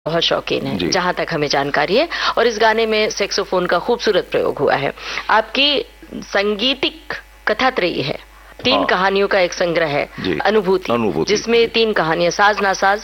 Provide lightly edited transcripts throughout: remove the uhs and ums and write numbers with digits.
बहुत शौकीन है जहां तक हमें जानकारी है, और इस गाने में सैक्सोफोन का खूबसूरत प्रयोग हुआ है। आपकी संगीतिक कथात्रयी है, तीन कहानियों का एक संग्रह है अनुभूति, जिसमें तीन कहानियां, साज नासाज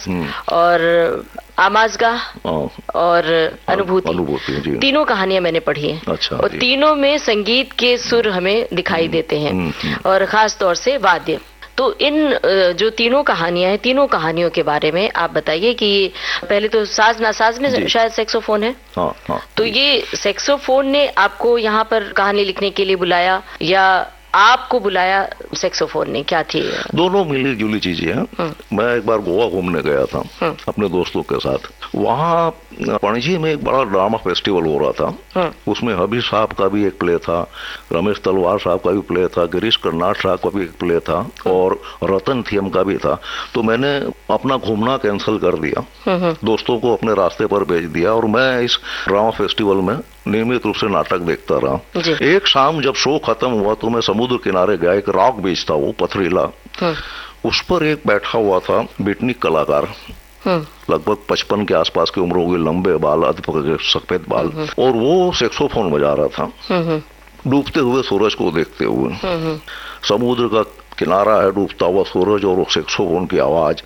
और आमाज़गाह और अनुभूति, तीनों कहानियां मैंने पढ़ी हैं। अच्छा, और तीनों में संगीत के सुर हमें दिखाई देते हैं और खास तौर से वाद्य। तो इन जो तीनों कहानियां हैं, तीनों कहानियों के बारे में आप बताइए कि पहले तो साज नासाज में शायद सैक्सोफोन है। हाँ, तो ये सैक्सोफोन ने आपको यहाँ पर कहानी लिखने के लिए बुलाया या आपको बुलाया सैक्सोफोन ने, क्या थी? दोनों मिली जुली चीजें हैं। मैं एक बार गोवा घूमने गया था अपने दोस्तों के साथ। वहाँ पणजी में एक बड़ा ड्रामा फेस्टिवल हो रहा था। उसमें हबीब साहब का भी एक प्ले था, रमेश तलवार साहब का भी प्ले था, गिरीश कर्नाड साहब का भी एक प्ले था और रतन थियम का भी था। तो मैंने अपना घूमना कैंसिल कर दिया, दोस्तों को अपने रास्ते पर भेज दिया और मैं इस ड्रामा फेस्टिवल में नियमित रूप से नाटक देखता रहा। एक शाम जब शो खत्म हुआ तो मैं समुद्र किनारे गया, एक रॉक बीच था वो पथरीला, उस पर एक बैठा हुआ था बीटनिक कलाकार, लगभग 55 के आसपास की उम्र होगी, लंबे बाल, अधपके सफेद बाल, और वो सैक्सोफोन बजा रहा था डूबते हुए सूरज को देखते हुए। समुद्र का किनारा है, डूबता हुआ सूरज और सैक्सोफोन की आवाज,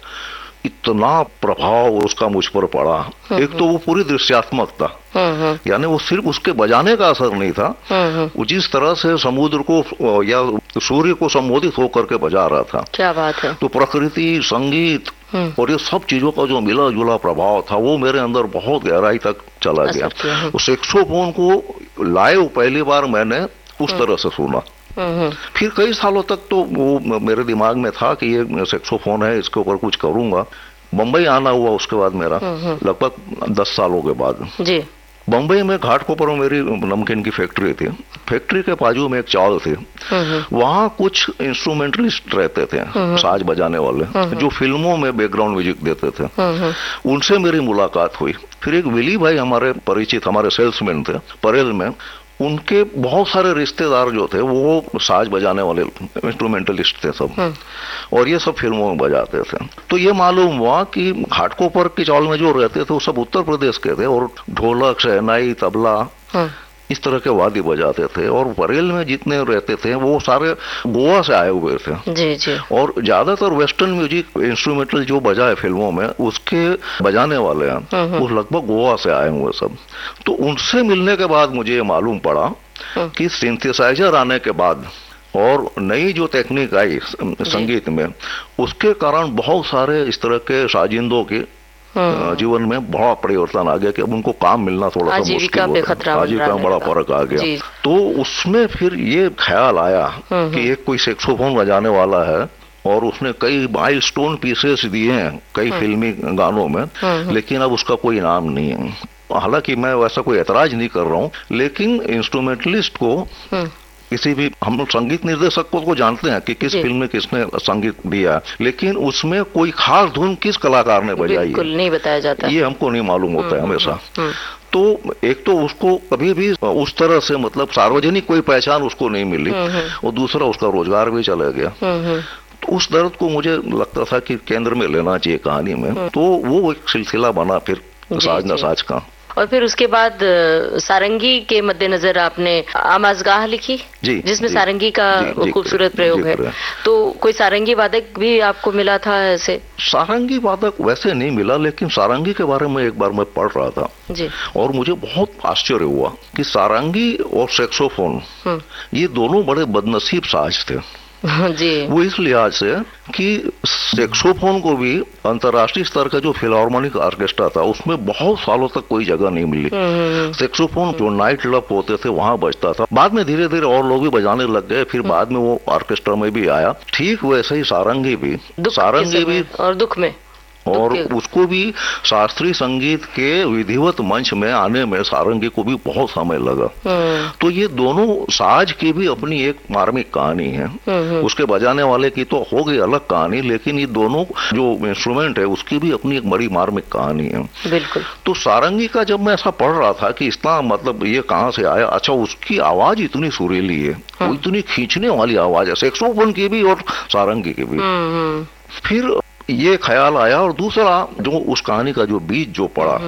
इतना प्रभाव उसका मुझ पर पड़ा। एक तो वो पूरी दृश्यात्मक था, यानी वो सिर्फ उसके बजाने का असर नहीं था, वो जिस तरह से समुद्र को या सूर्य को संबोधित होकर के बजा रहा था। क्या बात है। तो प्रकृति, संगीत और ये सब चीजों का जो मिला जुला प्रभाव था वो मेरे अंदर बहुत गहराई तक चला गया। सैक्सोफोन को लाइव पहली बार मैंने उस तरह से सुना। फिर कई सालों तक तो वो मेरे दिमाग में था कि ये सैक्सोफोन है, इसके ऊपर कुछ करूंगा। बम्बई आना हुआ उसके बाद मेरा, लगभग 10 सालों के बाद जी। बम्बई में घाटकोपर में मेरी नमकीन की फैक्ट्री थी। फैक्ट्री के बाजू में एक चाल थी, वहाँ कुछ इंस्ट्रूमेंटलिस्ट रहते थे, साज बजाने वाले, जो फिल्मों में बैकग्राउंड म्यूजिक देते थे। उनसे मेरी मुलाकात हुई। फिर एक विली भाई हमारे परिचित, हमारे सेल्समैन थे परेल में, उनके बहुत सारे रिश्तेदार जो थे वो साज बजाने वाले इंस्ट्रूमेंटलिस्ट थे सब, और ये सब फिल्मों में बजाते थे। तो ये मालूम हुआ कि घाटकोपर की चाल में जो रहते थे वो सब उत्तर प्रदेश के थे, और ढोलक, शहनाई, तबला, इस तरह के वाद्य बजाते थे। और परेल में जितने रहते थे वो सारे गोवा से आए हुए थे जी। और ज्यादातर वेस्टर्न म्यूजिक इंस्ट्रूमेंटल जो बजाए फिल्मों में उसके बजाने वाले हैं वो लगभग गोवा से आए हुए सब। तो उनसे मिलने के बाद मुझे ये मालूम पड़ा कि सिंथेसाइजर आने के बाद और नई जो टेक्निक आई संगीत में, उसके कारण बहुत सारे इस तरह के साजिंदों के जीवन में बड़ा परिवर्तन आ गया कि अब उनको काम मिलना थोड़ा सा मुश्किल हो गया, आजीविका में बड़ा फर्क आ गया। तो उसमें फिर ये ख्याल आया कि एक कोई सैक्सोफोन बजाने वाला है और उसने कई माइलस्टोन पीसेस दिए हैं कई फिल्मी गानों में, लेकिन अब उसका कोई नाम नहीं है। हालांकि मैं वैसा कोई एतराज नहीं कर रहा हूँ, लेकिन इंस्ट्रूमेंटलिस्ट को किसी भी, हम संगीत निर्देशक को जानते हैं कि किस फिल्म में किसने संगीत दिया, लेकिन उसमें कोई खास धुन किस कलाकार ने बजाई बिल्कुल नहीं बताया जाता, ये हमको नहीं मालूम होता है हमेशा। तो एक तो उसको कभी भी उस तरह से मतलब सार्वजनिक कोई पहचान उसको नहीं मिली, और दूसरा उसका रोजगार भी चला गया। तो उस दर्द को मुझे लगता था कि केंद्र में लेना चाहिए कहानी में, तो वो एक सिलसिला बना फिर साज नसाज का। और फिर उसके बाद सारंगी के मद्देनजर आपने आमाज़गाह लिखी, जिसमें सारंगी का खूबसूरत प्रयोग है। तो कोई सारंगी वादक भी आपको मिला था ऐसे? सारंगी वादक वैसे नहीं मिला, लेकिन सारंगी के बारे में एक बार मैं पढ़ रहा था जी, और मुझे बहुत आश्चर्य हुआ कि सारंगी और सैक्सोफोन ये दोनों बड़े बदनसीब साज थे जी। वो इस लिहाज से कि सैक्सोफोन को भी अंतर्राष्ट्रीय स्तर का जो फिलार्मोनिक ऑर्केस्ट्रा था उसमें बहुत सालों तक कोई जगह नहीं मिली। सैक्सोफोन जो नाइट क्लब होते थे वहां बजता था, बाद में धीरे धीरे और लोग भी बजाने लग गए, फिर बाद में वो ऑर्केस्ट्रा में भी आया। ठीक वैसे ही सारंगी भी और दुख में, और उसको भी शास्त्रीय संगीत के विधिवत मंच में आने में सारंगी को भी बहुत समय लगा। तो ये दोनों साज की भी अपनी एक मार्मिक कहानी है। उसके बजाने वाले की तो हो गई अलग कहानी, लेकिन ये दोनों जो इंस्ट्रूमेंट है उसकी भी अपनी एक बड़ी मार्मिक कहानी है। बिल्कुल। तो सारंगी का जब मैं ऐसा पढ़ रहा था कि इतना मतलब ये कहाँ से आया, अच्छा उसकी आवाज इतनी सुरीली है, वो इतनी खींचने वाली आवाज है, सैक्सोफोन की भी और सारंगी की भी। फिर ये ख्याल आया, और दूसरा जो उस कहानी का जो बीज जो पड़ा